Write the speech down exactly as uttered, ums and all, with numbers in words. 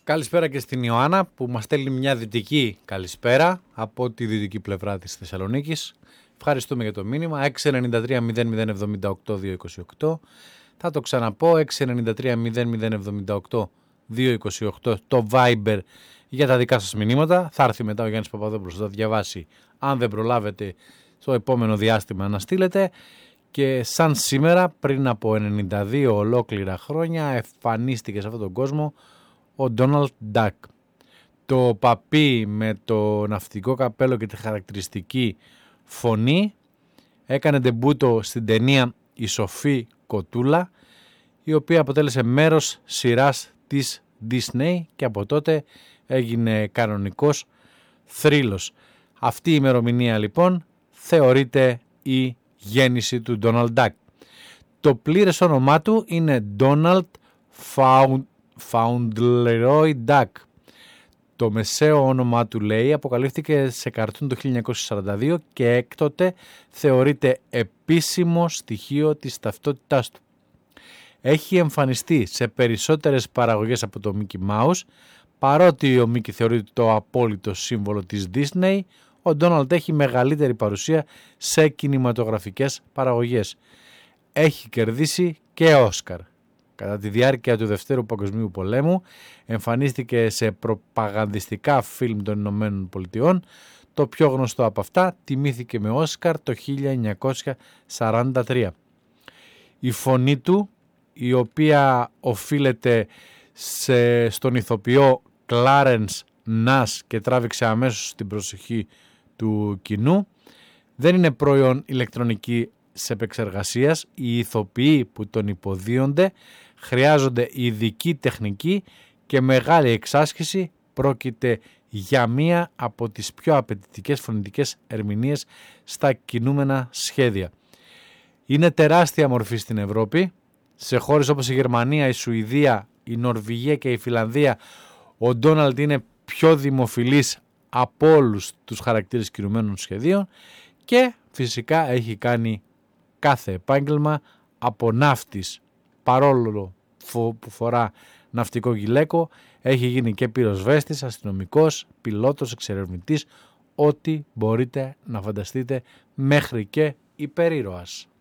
Καλησπέρα και στην Ιωάννα που μας στέλνει μια δυτική καλησπέρα από τη δυτική πλευρά της Θεσσαλονίκης. Ευχαριστούμε για το μήνυμα. έξι εννιά τρία μηδέν μηδέν εβδομήντα οκτώ διακόσια είκοσι οκτώ. Θα το ξαναπώ, έξι εννιά τρία μηδέν μηδέν εβδομήντα οκτώ διακόσια είκοσι οκτώ το Viber για τα δικά σας μηνύματα. Θα έρθει μετά ο Γιάννης Παπαδόπουλος, θα διαβάσει αν δεν προλάβετε στο επόμενο διάστημα να στείλετε. Και σαν σήμερα πριν από ενενήντα δύο ολόκληρα χρόνια εμφανίστηκε σε αυτόν τον κόσμο ο Ντόναλντ Ντακ. Το παπί με το ναυτικό καπέλο και τη χαρακτηριστική φωνή έκανε ντεμπούτο στην ταινία «Η Σοφή Κοτούλα», η οποία αποτέλεσε μέρος σειράς της Disney και από τότε έγινε κανονικός θρύλος. Αυτή η ημερομηνία λοιπόν θεωρείται η γέννηση του Ντόναλντ Ντακ. Το πλήρες όνομά του είναι Ντόναλντ Fauntleroy Duck. Το μεσαίο όνομά του, λέει, αποκαλύφθηκε σε καρτούν το χίλια εννιακόσια σαράντα δύο και έκτοτε θεωρείται επίσημο στοιχείο της ταυτότητάς του. Έχει εμφανιστεί σε περισσότερες παραγωγές από το Mickey Mouse. Παρότι ο Mickey θεωρείται το απόλυτο σύμβολο της Disney, ο Ντόναλντ έχει μεγαλύτερη παρουσία σε κινηματογραφικές παραγωγές. Έχει κερδίσει και Όσκαρ. Κατά τη διάρκεια του Δευτέρου Παγκοσμίου Πολέμου εμφανίστηκε σε προπαγανδιστικά φιλμ των Ηνωμένων Πολιτειών. Το πιο γνωστό από αυτά τιμήθηκε με Όσκαρ το χίλια εννιακόσια σαράντα τρία. Η φωνή του, η οποία οφείλεται σε, στον ηθοποιό Κλάρενς Νας και τράβηξε αμέσως την προσοχή του κοινού, δεν είναι προϊόν ηλεκτρονικής επεξεργασίας. Οι ηθοποιοί που τον υποδίονται χρειάζονται ειδική τεχνική και μεγάλη εξάσκηση. Πρόκειται για μία από τις πιο απαιτητικές φωνητικές ερμηνείες στα κινούμενα σχέδια. Είναι τεράστια μορφή στην Ευρώπη. Σε χώρες όπως η Γερμανία, η Σουηδία, η Νορβηγία και η Φιλανδία ο Ντόναλντ είναι πιο δημοφιλής από όλους τους χαρακτήρες κινουμένων σχεδίων και φυσικά έχει κάνει κάθε επάγγελμα, από ναύτης, παρόλο που φορά ναυτικό γυλαίκο, έχει γίνει και πυροσβέστης, αστυνομικός, πιλότος, εξερευνητής, ό,τι μπορείτε να φανταστείτε, μέχρι και υπερήρωας.